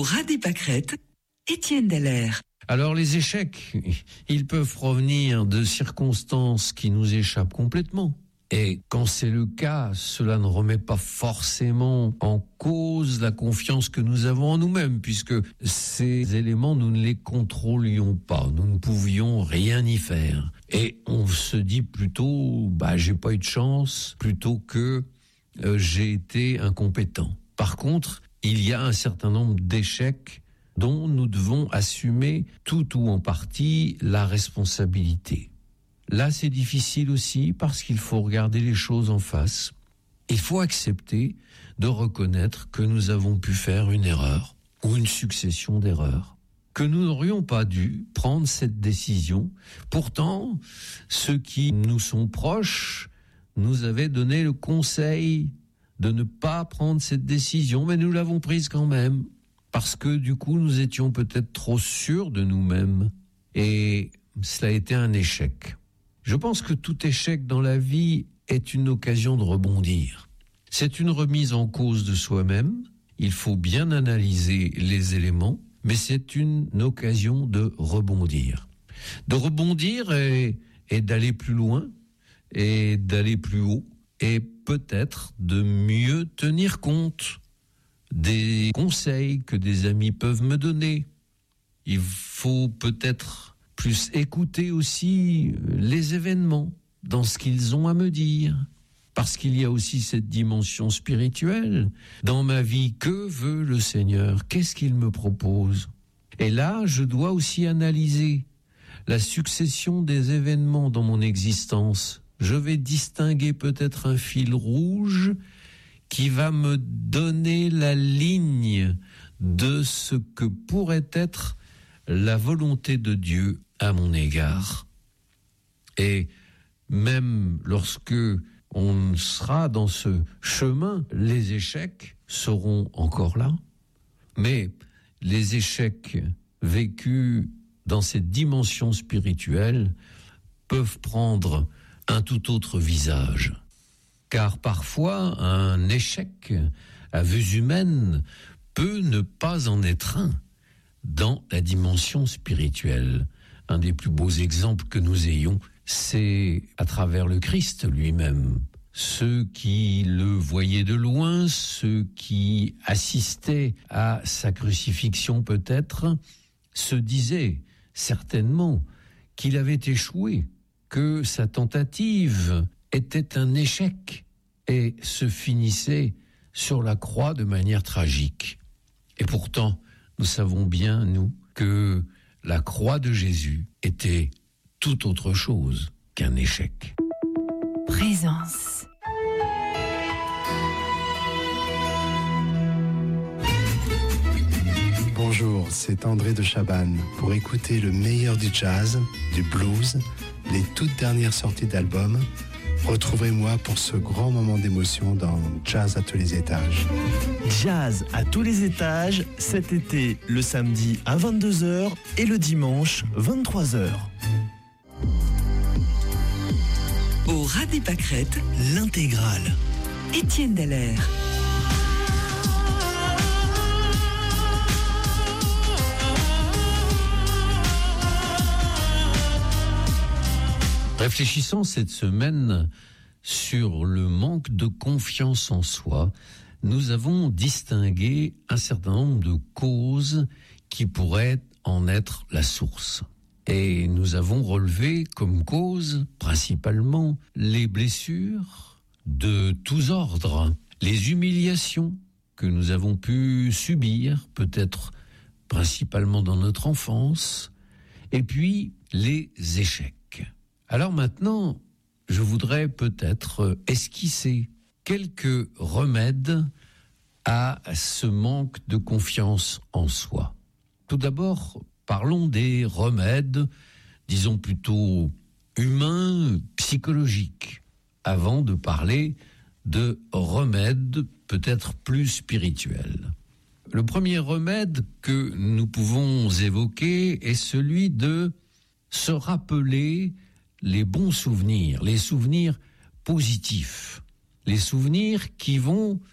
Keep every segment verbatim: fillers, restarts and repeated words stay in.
Au ras des pâquerettes, Étienne Dallaire. Alors les échecs, ils peuvent provenir de circonstances qui nous échappent complètement. Et quand c'est le cas, cela ne remet pas forcément en cause la confiance que nous avons en nous-mêmes, puisque ces éléments, nous ne les contrôlions pas, nous ne pouvions rien y faire. Et on se dit plutôt, bah j'ai pas eu de chance, plutôt que euh, j'ai été incompétent. Par contre, il y a un certain nombre d'échecs dont nous devons assumer tout ou en partie la responsabilité. Là, c'est difficile aussi parce qu'il faut regarder les choses en face. Il faut accepter de reconnaître que nous avons pu faire une erreur ou une succession d'erreurs, que nous n'aurions pas dû prendre cette décision. Pourtant, ceux qui nous sont proches nous avaient donné le conseil de ne pas prendre cette décision, mais nous l'avons prise quand même, parce que du coup, nous étions peut-être trop sûrs de nous-mêmes, et cela a été un échec. Je pense que tout échec dans la vie est une occasion de rebondir. C'est une remise en cause de soi-même. Il faut bien analyser les éléments, mais c'est une occasion de rebondir. De rebondir et, et d'aller plus loin, et d'aller plus haut, et peut-être de mieux tenir compte des conseils que des amis peuvent me donner. Il faut peut-être plus écouter aussi les événements dans ce qu'ils ont à me dire. Parce qu'il y a aussi cette dimension spirituelle. Dans ma vie, que veut le Seigneur ? Qu'est-ce qu'il me propose ? Et là, je dois aussi analyser la succession des événements dans mon existence. Je vais distinguer peut-être un fil rouge qui va me donner la ligne de ce que pourrait être la volonté de Dieu à mon égard. Et même lorsque on sera dans ce chemin, les échecs seront encore là. Mais les échecs vécus dans cette dimension spirituelle peuvent prendre un tout autre visage. Car parfois, un échec à vue humaine peut ne pas en être un dans la dimension spirituelle. Un des plus beaux exemples que nous ayons, c'est à travers le Christ lui-même. Ceux qui le voyaient de loin, ceux qui assistaient à sa crucifixion peut-être, se disaient certainement qu'il avait échoué, que sa tentative était un échec et se finissait sur la croix de manière tragique. Et pourtant, nous savons bien, nous, que la croix de Jésus était tout autre chose qu'un échec. Présence. Bonjour, c'est André de Chabannes. Pour écouter le meilleur du jazz, du blues, les toutes dernières sorties d'albums, retrouvez-moi pour ce grand moment d'émotion dans Jazz à tous les étages. Jazz à tous les étages, cet été, le samedi à vingt-deux heures et le dimanche vingt-trois heures. Au ras des pâquerettes, L'intégrale. Étienne Dallaire. Réfléchissant cette semaine sur le manque de confiance en soi, nous avons distingué un certain nombre de causes qui pourraient en être la source. Et nous avons relevé comme cause principalement les blessures de tous ordres, les humiliations que nous avons pu subir, peut-être principalement dans notre enfance, et puis les échecs. Alors maintenant, je voudrais peut-être esquisser quelques remèdes à ce manque de confiance en soi. Tout d'abord, parlons des remèdes, disons plutôt humains, psychologiques, avant de parler de remèdes peut-être plus spirituels. Le premier remède que nous pouvons évoquer est celui de se rappeler les bons souvenirs, les souvenirs positifs, les souvenirs qui vont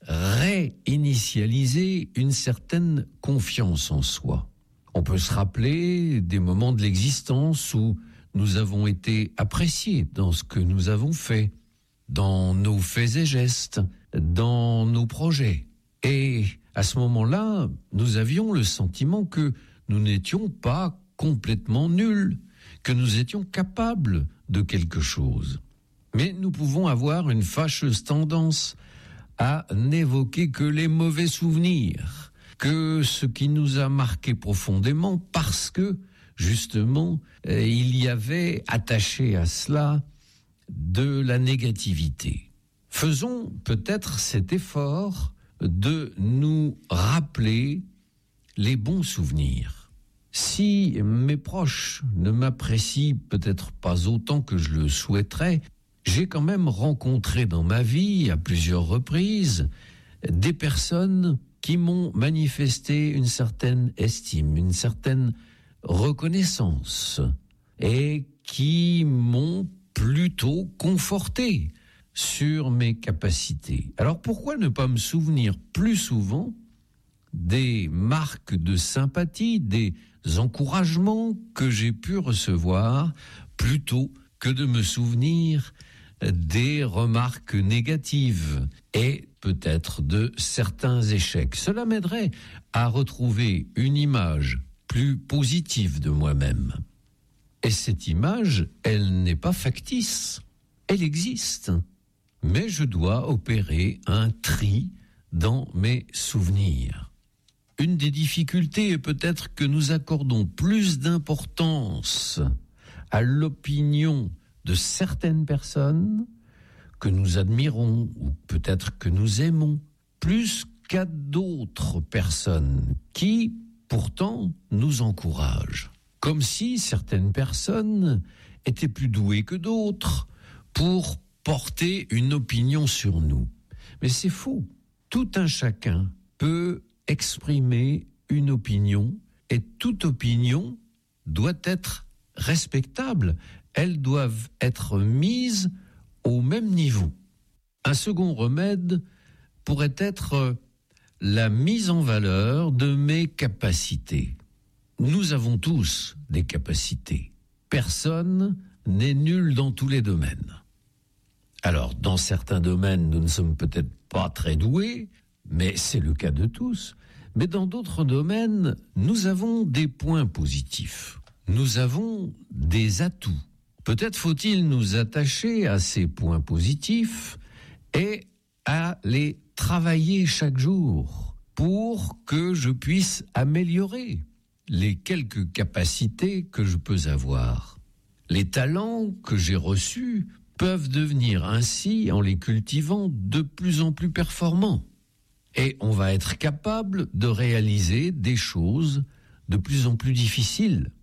réinitialiser une certaine confiance en soi. On peut se rappeler des moments de l'existence où nous avons été appréciés dans ce que nous avons fait, dans nos faits et gestes, dans nos projets. Et à ce moment-là, nous avions le sentiment que nous n'étions pas complètement nuls, que nous étions capables de quelque chose. Mais nous pouvons avoir une fâcheuse tendance à n'évoquer que les mauvais souvenirs, que ce qui nous a marqué profondément, parce que, justement, il y avait attaché à cela de la négativité. Faisons peut-être cet effort de nous rappeler les bons souvenirs. Si mes proches ne m'apprécient peut-être pas autant que je le souhaiterais, j'ai quand même rencontré dans ma vie, à plusieurs reprises, des personnes qui m'ont manifesté une certaine estime, une certaine reconnaissance, et qui m'ont plutôt conforté sur mes capacités. Alors pourquoi ne pas me souvenir plus souvent des marques de sympathie, des encouragements que j'ai pu recevoir, plutôt que de me souvenir des remarques négatives et peut-être de certains échecs. Cela m'aiderait à retrouver une image plus positive de moi-même. Et cette image, elle n'est pas factice, elle existe. Mais je dois opérer un tri dans mes souvenirs. Une des difficultés est peut-être que nous accordons plus d'importance à l'opinion de certaines personnes que nous admirons ou peut-être que nous aimons, plus qu'à d'autres personnes qui, pourtant, nous encouragent. Comme si certaines personnes étaient plus douées que d'autres pour porter une opinion sur nous. Mais c'est faux. Tout un chacun peut exprimer une opinion et toute opinion doit être respectable. Elles doivent être mises au même niveau. Un second remède pourrait être la mise en valeur de mes capacités. Nous avons tous des capacités. Personne n'est nul dans tous les domaines. Alors, dans certains domaines, nous ne sommes peut-être pas très doués, mais c'est le cas de tous. Mais dans d'autres domaines, nous avons des points positifs. Nous avons des atouts. Peut-être faut-il nous attacher à ces points positifs et à les travailler chaque jour pour que je puisse améliorer les quelques capacités que je peux avoir. Les talents que j'ai reçus peuvent devenir ainsi, en les cultivant, de plus en plus performants. Et on va être capable de réaliser des choses de plus en plus difficiles.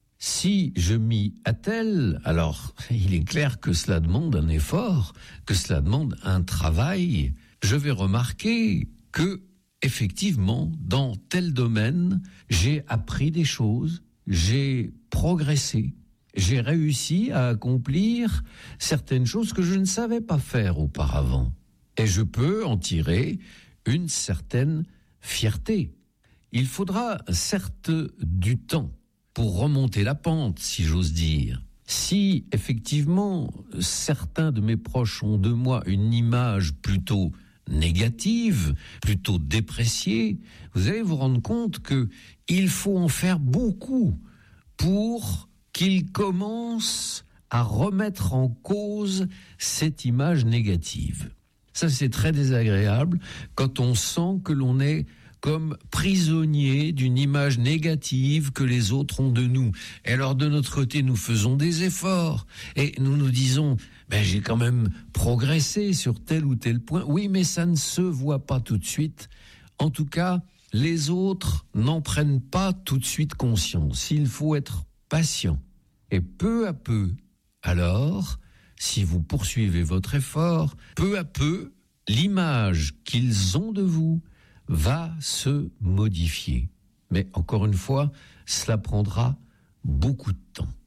Si je m'y attelle, alors il est clair que cela demande un effort, que cela demande un travail. Je vais remarquer que, effectivement, dans tel domaine, j'ai appris des choses, j'ai progressé, j'ai réussi à accomplir certaines choses que je ne savais pas faire auparavant. Et je peux en tirer une certaine fierté. Il faudra certes du temps pour remonter la pente, si j'ose dire. Si, effectivement, certains de mes proches ont de moi une image plutôt négative, plutôt dépréciée, vous allez vous rendre compte qu'il faut en faire beaucoup pour qu'ils commencent à remettre en cause cette image négative. Ça, c'est très désagréable quand on sent que l'on est comme prisonnier d'une image négative que les autres ont de nous. Et alors, de notre côté, nous faisons des efforts et nous nous disons, ben, j'ai quand même progressé sur tel ou tel point. Oui, mais ça ne se voit pas tout de suite. En tout cas, les autres n'en prennent pas tout de suite conscience. Il faut être patient. Et peu à peu, alors, si vous poursuivez votre effort, peu à peu, l'image qu'ils ont de vous va se modifier. Mais encore une fois, cela prendra beaucoup de temps.